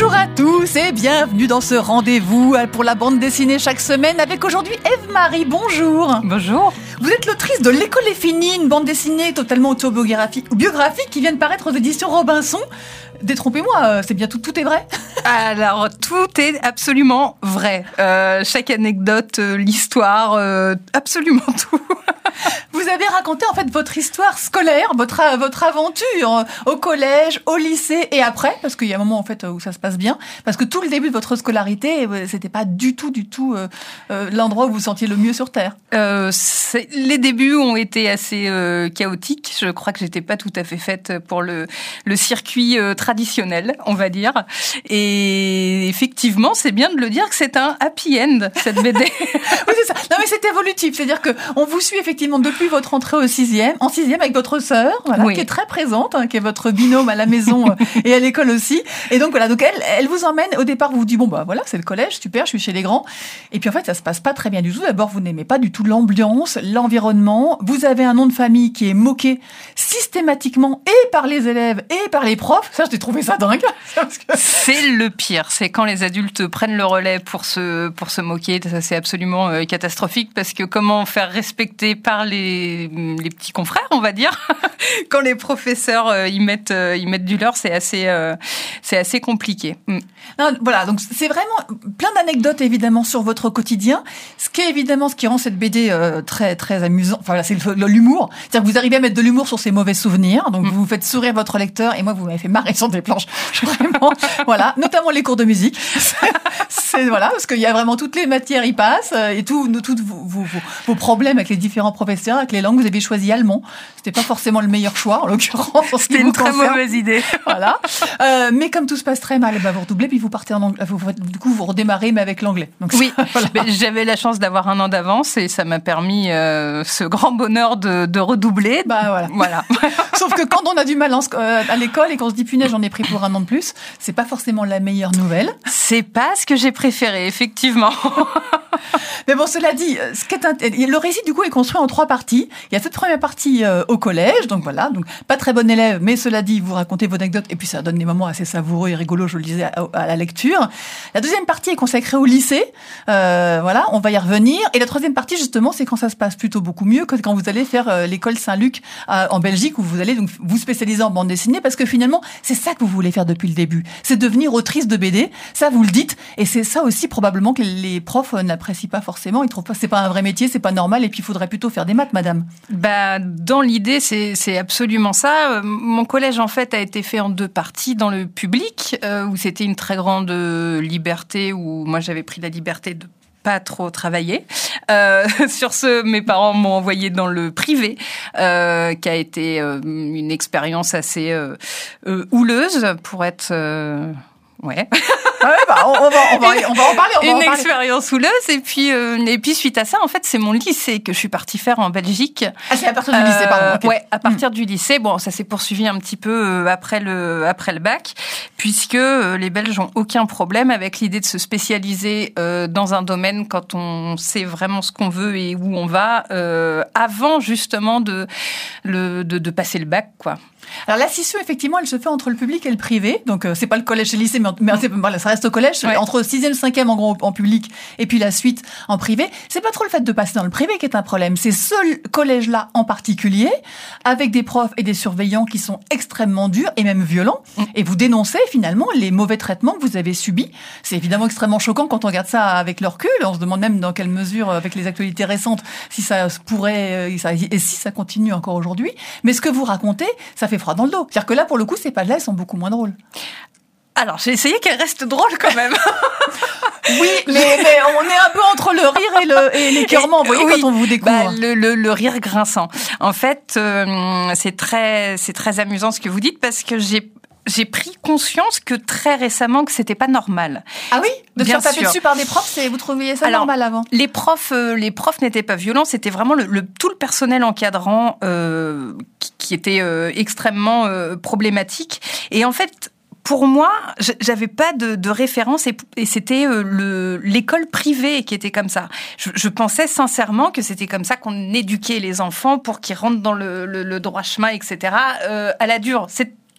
Bonjour à tous et bienvenue dans ce rendez-vous pour la bande dessinée chaque semaine avec aujourd'hui Ève-Marie. Bonjour. Bonjour. Vous êtes l'autrice de L'école est finie, une bande dessinée totalement autobiographique ou biographique qui vient de paraître aux éditions Robinson. Détrompez-moi, c'est bien tout est vrai? Alors, tout est absolument vrai. Chaque anecdote, l'histoire, absolument tout. Vous avez raconté en fait votre histoire scolaire, votre aventure au collège, au lycée et après, parce qu'il y a un moment en fait où ça se passe bien, parce que tout le début de votre scolarité, c'était pas du tout l'endroit où vous vous sentiez le mieux sur Terre. Les débuts ont été assez chaotiques. Je crois que j'étais pas tout à fait faite pour le circuit traditionnel, on va dire. Et effectivement, c'est bien de le dire que c'est un happy end, cette BD. Oui, c'est ça. Non, mais c'est évolutif. C'est-à-dire que on vous suit effectivement depuis votre entrée en sixième avec votre sœur, voilà, oui, qui est très présente, qui est votre binôme à la maison et à l'école aussi. Et donc voilà, donc elle vous emmène. Au départ, vous vous dites bon bah voilà, c'est le collège, super, je suis chez les grands. Et puis en fait, ça se passe pas très bien du tout. D'abord, vous n'aimez pas du tout l'ambiance, l'environnement. Vous avez un nom de famille qui est moqué systématiquement et par les élèves et par les profs. Ça, j'ai trouvé ça dingue. C'est le pire. C'est quand les adultes prennent le relais pour se moquer. Ça, c'est absolument catastrophique parce que comment faire respecter par les petits confrères, on va dire, quand les professeurs y mettent du leur, c'est assez compliqué. Non, voilà, donc c'est vraiment plein d'anecdotes évidemment sur votre quotidien. Ce qui rend cette BD très très amusant. Enfin là, c'est l'humour. C'est-à-dire que vous arrivez à mettre de l'humour sur ces mauvais souvenirs. Donc vous faites sourire votre lecteur et moi vous m'avez fait marrer sur des planches. Vraiment, voilà, notamment les cours de musique. C'est voilà, parce qu'il y a vraiment toutes les matières y passent et tous vos problèmes avec les différents professeurs, avec les langues. Vous avez choisi allemand. C'était pas forcément le meilleur choix en l'occurrence. C'était une très mauvaise idée. Voilà. Mais comme tout se passe très mal, vous redoublez puis vous partez en anglais. Du coup, vous redémarrez mais avec l'anglais. Donc, oui. Voilà. J'avais la chance d'avoir un an d'avance et ça m'a permis ce grand bonheur de redoubler. Bah voilà. Sauf que quand on a du mal à l'école et qu'on se dit punaise, j'en ai pris pour un an de plus, c'est pas forcément la meilleure nouvelle. C'est pas ce que j'ai préféré, effectivement. Mais bon, cela dit, le récit du coup est construit en 3 parties. Il y a cette première partie au collège, donc voilà, donc pas très bon élève, mais cela dit, vous racontez vos anecdotes et puis ça donne des moments assez savoureux et rigolos, je le disais, à la lecture. La deuxième partie est consacrée au lycée, voilà, on va y revenir. Et la troisième partie, justement, c'est quand ça se passe plutôt beaucoup mieux que quand vous allez faire l'école Saint-Luc en Belgique, où vous allez donc vous spécialiser en bande dessinée, parce que finalement, c'est ça que vous voulez faire depuis le début, c'est devenir autrice de BD. Ça, vous le dites, et c'est ça aussi probablement que les profs n'apprécient pas forcément. Ils trouvent pas, c'est pas un vrai métier, c'est pas normal, et puis il faudrait plutôt faire des maths, madame. Dans l'idée, c'est absolument ça. Mon collège, en fait, a été fait en 2 parties. Dans le public, où c'était une très grande liberté, où moi j'avais pris la liberté de pas trop travailler. Sur ce, mes parents m'ont envoyé dans le privé, qui a été une expérience assez houleuse pour être... Ouais. On va en parler. Une expérience houleuse et puis suite à ça, en fait, c'est mon lycée que je suis partie faire en Belgique. Ah, c'est à partir du lycée, pardon. Okay. Ouais, à partir du lycée. Bon, ça s'est poursuivi un petit peu après le bac, puisque les Belges ont aucun problème avec l'idée de se spécialiser dans un domaine quand on sait vraiment ce qu'on veut et où on va, avant justement de passer le bac, quoi. Alors la scission, effectivement, elle se fait entre le public et le privé. Donc c'est pas le collège et le lycée, mais ça reste au collège. Ouais. Entre 6e, 5e en gros en public et puis la suite en privé. C'est pas trop le fait de passer dans le privé qui est un problème. C'est ce collège-là en particulier, avec des profs et des surveillants qui sont extrêmement durs et même violents. Et vous dénoncez finalement les mauvais traitements que vous avez subis. C'est évidemment extrêmement choquant quand on regarde ça avec le recul. On se demande même dans quelle mesure, avec les actualités récentes, si ça pourrait, et si ça continue encore aujourd'hui. Mais ce que vous racontez, ça fait froid dans le dos. C'est-à-dire que là, pour le coup, ces pages-là, elles sont beaucoup moins drôles. Alors, j'ai essayé qu'elles restent drôles quand même. Oui, mais on est un peu entre le rire et l'écœurement, vous voyez, quand on vous découvre. Le rire grinçant. En fait, c'est très amusant ce que vous dites parce que j'ai pris conscience que très récemment que c'était pas normal. Ah oui, de se faire taper dessus par des profs, vous trouviez ça normal avant? Les profs n'étaient pas violents, c'était vraiment tout le personnel encadrant qui était extrêmement problématique. Et en fait, pour moi, j'avais pas de référence et c'était l'école privée qui était comme ça. Je pensais sincèrement que c'était comme ça qu'on éduquait les enfants pour qu'ils rentrent dans le droit chemin, etc. À la dure.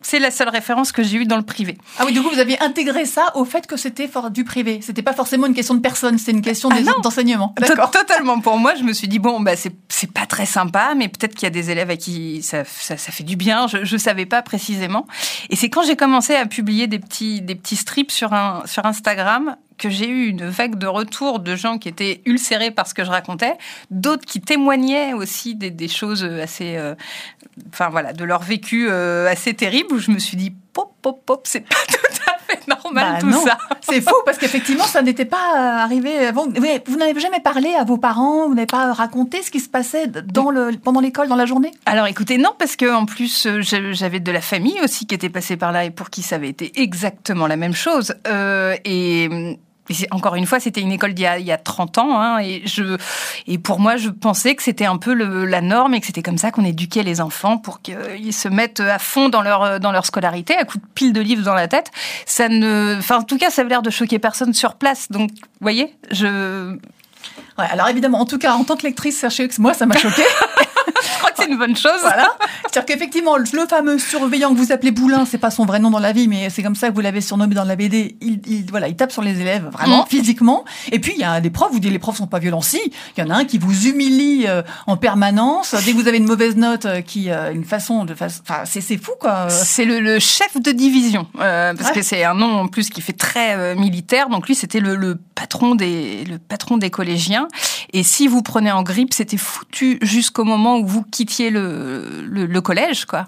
C'est la seule référence que j'ai eue dans le privé. Ah oui, du coup, vous aviez intégré ça au fait que c'était du privé. C'était pas forcément une question de personne, c'était une question d'enseignement. D'accord. Totalement. Pour moi, je me suis dit, c'est pas très sympa, mais peut-être qu'il y a des élèves à qui ça fait du bien. Je savais pas précisément. Et c'est quand j'ai commencé à publier des petits strips sur Instagram que j'ai eu une vague de retours de gens qui étaient ulcérés par ce que je racontais, d'autres qui témoignaient aussi des choses assez, de leur vécu assez terrible, où je me suis dit, c'est pas tout à fait normal ça. C'est fou, parce qu'effectivement, ça n'était pas arrivé avant. Vous n'avez jamais parlé à vos parents, vous n'avez pas raconté ce qui se passait pendant l'école, dans la journée? Alors écoutez, non, parce que en plus, j'avais de la famille aussi qui était passée par là et pour qui ça avait été exactement la même chose. Et encore une fois, c'était une école d'il y a 30 ans, hein, et pour moi, je pensais que c'était un peu la norme et que c'était comme ça qu'on éduquait les enfants pour qu'ils se mettent à fond dans leur scolarité, à coups de pile de livres dans la tête. En tout cas, ça avait l'air de choquer personne sur place. Donc, vous voyez, Ouais, alors évidemment, en tout cas, en tant que lectrice, sachez que moi, ça m'a choquée. Je crois que c'est une bonne chose. Voilà. C'est-à-dire qu'effectivement, le fameux surveillant que vous appelez Boulin, c'est pas son vrai nom dans la vie, mais c'est comme ça que vous l'avez surnommé dans la BD. Il tape sur les élèves, vraiment, physiquement. Et puis, il y a des profs, vous dites les profs sont pas violents. Si, il y en a un qui vous humilie en permanence. Dès que vous avez une mauvaise note, c'est fou, quoi. C'est le chef de division. Parce que c'est un nom, en plus, qui fait très militaire. Donc lui, c'était le patron des collégiens. Et si vous prenez en grippe, c'était foutu jusqu'au moment où vous quittiez le collège, quoi.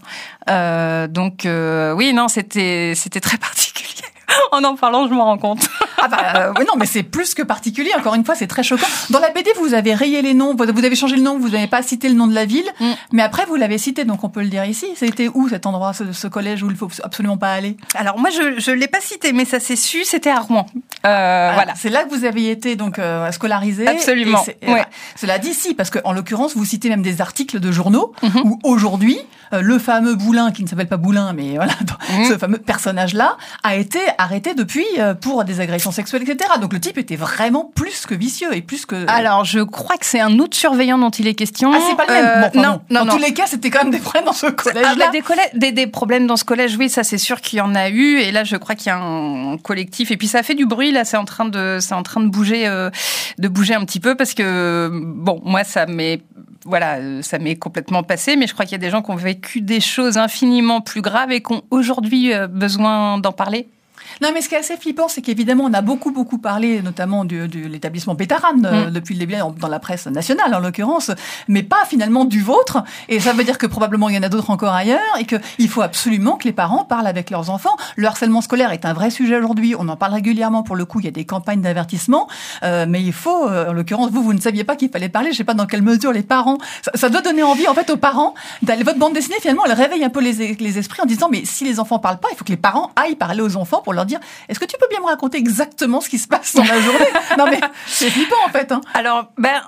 Oui, non, c'était très particulier. En parlant, je m'en rends compte. Oui, non, mais c'est plus que particulier. Encore une fois, c'est très choquant. Dans la BD, vous avez rayé les noms, vous avez changé le nom, vous n'avez pas cité le nom de la ville, mais après, vous l'avez cité, donc on peut le dire ici. C'était où cet endroit, ce collège où il faut absolument pas aller? Alors moi, je l'ai pas cité, mais ça s'est su, c'était à Rouen. Voilà. C'est là que vous aviez été donc scolarisé. Absolument. Ouais. Cela dit, si, parce que en l'occurrence, vous citez même des articles de journaux où aujourd'hui, le fameux Boulin, qui ne s'appelle pas Boulin, mais voilà, ce fameux personnage-là, a été arrêté depuis pour des agressions sexuelles, etc. Donc le type était vraiment plus que vicieux et plus que... Alors, je crois que c'est un autre surveillant dont il est question. Ah, c'est pas le même. Non. Dans tous les cas, c'était quand même des problèmes dans ce collège-là. Des problèmes dans ce collège, oui, ça c'est sûr qu'il y en a eu. Et là, je crois qu'il y a un collectif. Et puis ça fait du bruit. Là, c'est en train de bouger un petit peu parce que moi, ça m'est complètement passé. Mais je crois qu'il y a des gens qui ont vécu des choses infiniment plus graves et qui ont aujourd'hui besoin d'en parler. Non, mais ce qui est assez flippant, c'est qu'évidemment, on a beaucoup parlé, notamment de l'établissement Pétarane, depuis le début, dans la presse nationale, en l'occurrence, mais pas finalement du vôtre. Et ça veut dire que probablement il y en a d'autres encore ailleurs, et qu'il faut absolument que les parents parlent avec leurs enfants. Le harcèlement scolaire est un vrai sujet aujourd'hui. On en parle régulièrement. Pour le coup, il y a des campagnes d'avertissement, mais il faut, en l'occurrence, vous ne saviez pas qu'il fallait parler. Je sais pas dans quelle mesure les parents. Ça doit donner envie, en fait, aux parents d'aller. Votre bande dessinée, finalement, elle réveille un peu les esprits en disant, mais si les enfants parlent pas, il faut que les parents aillent parler aux enfants pour leur dire, est-ce que tu peux bien me raconter exactement ce qui se passe dans la journée? Non, mais c'est flippant, en fait. Alors,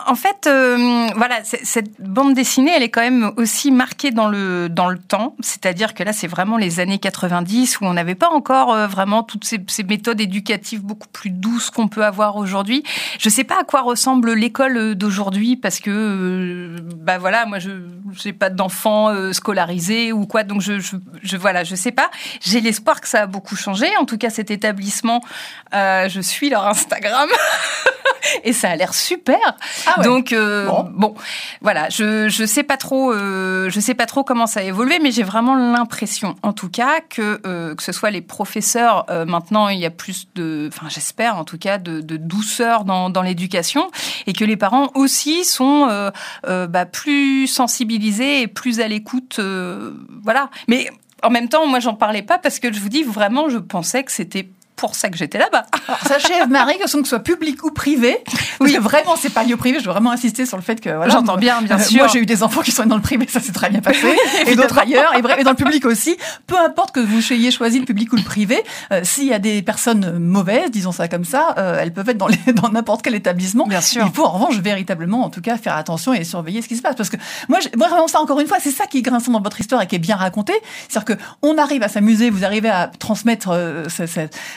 cette bande dessinée, elle est quand même aussi marquée dans le temps. C'est-à-dire que là, c'est vraiment les années 90 où on n'avait pas encore vraiment toutes ces méthodes éducatives beaucoup plus douces qu'on peut avoir aujourd'hui. Je sais pas à quoi ressemble l'école d'aujourd'hui parce que, moi, je n'ai pas d'enfants scolarisés ou quoi, donc je sais pas. J'ai l'espoir que ça a beaucoup changé. En tout cas, cet établissement, je suis leur Instagram et ça a l'air super. Ah ouais. Donc voilà, je sais pas trop comment ça a évolué, mais j'ai vraiment l'impression, en tout cas, que ce soit les professeurs, maintenant il y a plus j'espère en tout cas de douceur dans l'éducation, et que les parents aussi sont plus sensibilisés et plus à l'écoute, voilà. Mais en même temps, moi, j'en parlais pas parce que je vous dis vraiment, je pensais que c'était pour ça que j'étais là-bas. Alors, sachez, Eve-Marie, que ce soit public ou privé, parce que vraiment, c'est pas lié au privé, je veux vraiment insister sur le fait que... Voilà, j'entends bien sûr. Moi, j'ai eu des enfants qui sont dans le privé, ça s'est très bien passé, et d'autres ailleurs, et dans le public aussi. Peu importe que vous ayez choisi le public ou le privé, s'il y a des personnes mauvaises, disons ça comme ça, elles peuvent être dans n'importe quel établissement. Bien sûr. Il faut en revanche véritablement, en tout cas, faire attention et surveiller ce qui se passe. Parce que moi vraiment, ça, encore une fois, c'est ça qui est grinçant dans votre histoire et qui est bien raconté. C'est-à-dire qu'on arrive à s'amuser, vous arrivez à transmettre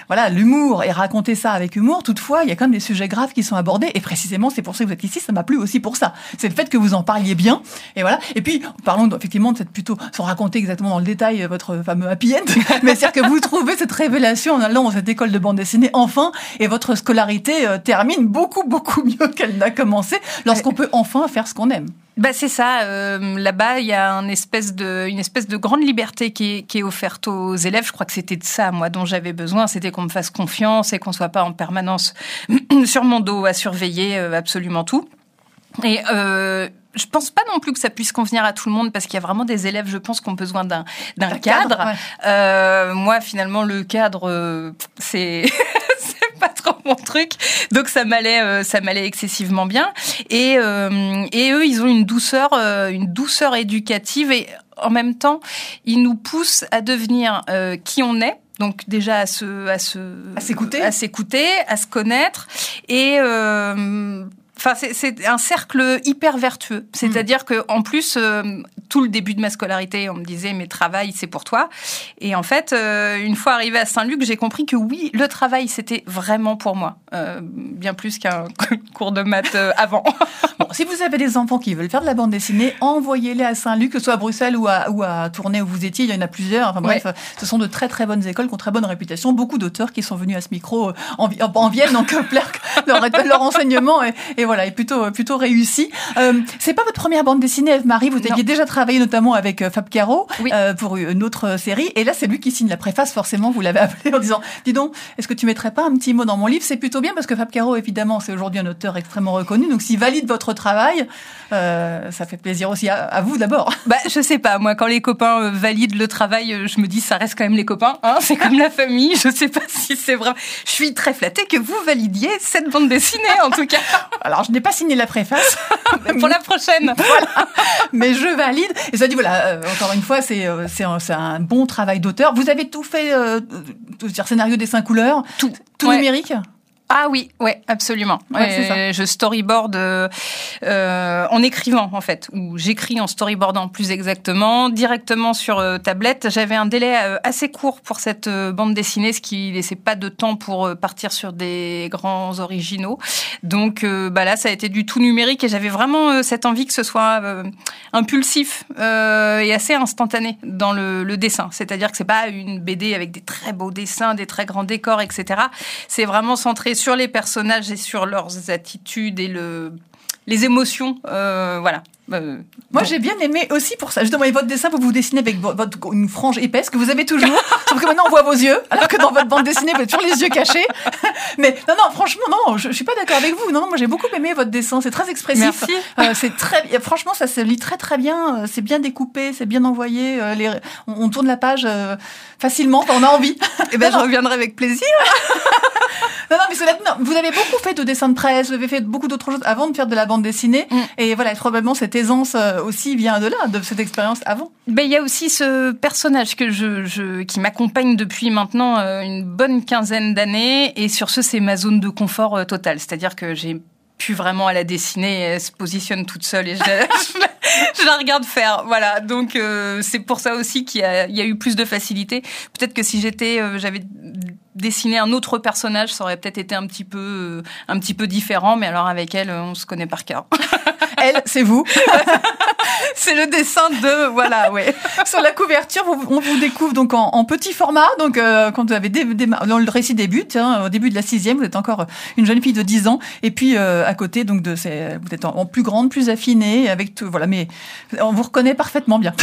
voilà, l'humour et raconter ça avec humour. Toutefois, il y a quand même des sujets graves qui sont abordés et précisément, c'est pour ça que vous êtes ici. Ça m'a plu aussi pour ça. C'est le fait que vous en parliez bien. Et voilà. Et puis, parlons effectivement de cette plutôt, sans raconter exactement dans le détail votre fameux happy end, mais c'est-à-dire que vous trouvez cette révélation en allant dans cette école de bande dessinée enfin, et votre scolarité termine beaucoup mieux qu'elle n'a commencé lorsqu'on peut enfin faire ce qu'on aime. Bah c'est ça. Là-bas, il y a une espèce de grande liberté qui est offerte aux élèves. Je crois que c'était de ça, moi, dont j'avais besoin. C'était qu'on me fasse confiance et qu'on soit pas en permanence sur mon dos à surveiller absolument tout. Et je pense pas non plus que ça puisse convenir à tout le monde parce qu'il y a vraiment des élèves, je pense, qui ont besoin d'un cadre. Ouais. Moi, finalement, le cadre, c'est pas trop mon truc, donc ça m'allait excessivement bien. Et eux, ils ont une douceur éducative et en même temps, ils nous poussent à devenir qui on est. Donc déjà à s'écouter, à se connaître et enfin, c'est un cercle hyper vertueux. C'est-à-dire que en plus, tout le début de ma scolarité, on me disait mais travail, c'est pour toi. Et en fait, une fois arrivée à Saint-Luc, j'ai compris que oui, le travail, c'était vraiment pour moi, bien plus qu'un cours de maths avant. Bon, si vous avez des enfants qui veulent faire de la bande dessinée, envoyez-les à Saint-Luc, que ce soit à Bruxelles ou à Tournai où vous étiez. Il y en a plusieurs. Enfin bref, ce sont de très très bonnes écoles qui ont très bonne réputation. Beaucoup d'auteurs qui sont venus à ce micro en Vienne, donc leur enseignement et voilà, est plutôt réussi. C'est pas votre première bande dessinée, Ève-Marie. Vous aviez déjà travaillé notamment avec Fab Caro pour une autre série. Et là, c'est lui qui signe la préface. Forcément, vous l'avez appelé en disant « Dis donc, est-ce que tu mettrais pas un petit mot dans mon livre ?» C'est plutôt bien parce que Fab Caro, évidemment, c'est aujourd'hui un auteur extrêmement reconnu. Donc, s'il valide votre travail, ça fait plaisir aussi à vous d'abord. Bah, je sais pas. Moi, quand les copains valident le travail, je me dis ça reste quand même les copains. Hein, c'est comme la famille. Je sais pas si c'est vrai. Je suis très flattée que vous validiez cette bande dessinée, en tout cas. Alors, je n'ai pas signé la préface. Pour la prochaine. Voilà. Mais je valide. Et ça dit, voilà, encore une fois, c'est un bon travail d'auteur. Vous avez tout fait, c'est-à-dire scénario, dessin, couleur, tout numérique? Ah oui, ouais, absolument. C'est ça. Je storyboard en écrivant en fait, ou j'écris en storyboardant plus exactement, directement sur tablette. J'avais un délai assez court pour cette bande dessinée, ce qui laissait pas de temps pour partir sur des grands originaux. Donc là, ça a été du tout numérique et j'avais vraiment cette envie que ce soit impulsif et assez instantané dans le dessin. C'est-à-dire que c'est pas une BD avec des très beaux dessins, des très grands décors, etc. C'est vraiment centré sur les personnages et sur leurs attitudes et les émotions, voilà. Moi, j'ai bien aimé aussi pour ça. Justement, votre dessin, vous dessinez avec une frange épaisse que vous avez toujours. Sauf que maintenant, on voit vos yeux, alors que dans votre bande dessinée, vous avez toujours les yeux cachés. Mais non, franchement, non, je suis pas d'accord avec vous. Non, moi, j'ai beaucoup aimé votre dessin. C'est très expressif. Merci. Franchement, ça se lit très, très bien. C'est bien découpé, c'est bien envoyé. On tourne la page facilement. On a envie. Eh ben, je reviendrai avec plaisir. Non, mais vous avez beaucoup fait de dessins de presse, vous avez fait beaucoup d'autres choses avant de faire de la bande dessinée. Et voilà, probablement cette aisance aussi vient de là, de cette expérience avant. Ben, il y a aussi ce personnage que qui m'accompagne depuis maintenant une bonne quinzaine d'années. Et sur ce, c'est ma zone de confort totale. C'est-à-dire que j'ai pu vraiment à la dessiner, elle se positionne toute seule et je la regarde faire. Voilà, donc c'est pour ça aussi qu'il y a eu plus de facilité. Peut-être que si j'avais dessiné un autre personnage, ça aurait peut-être été un petit peu différent, mais alors avec elle, on se connaît par cœur. Elle, c'est vous. C'est le dessin de, voilà, ouais. Sur la couverture, on vous découvre donc en petit format. Donc, quand vous avez dans le récit débute, au début de la 6e, vous êtes encore une jeune fille de 10 ans. Et puis, à côté, donc, vous êtes en plus grande, plus affinée, avec tout, voilà. Mais on vous reconnaît parfaitement bien.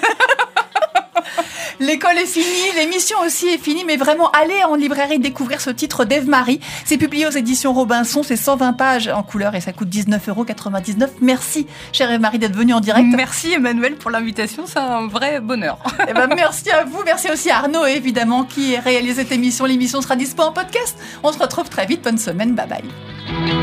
L'école est finie, l'émission aussi est finie, mais vraiment, allez en librairie découvrir ce titre d'Ève-Marie. C'est publié aux éditions Robinson, c'est 120 pages en couleur et ça coûte 19,99 €. Merci, chère Ève-Marie, d'être venue en direct. Merci, Emmanuel, pour l'invitation, c'est un vrai bonheur. Eh ben, merci à vous, merci aussi à Arnaud, évidemment, qui réalise cette émission. L'émission sera dispo en podcast. On se retrouve très vite, bonne semaine, bye bye.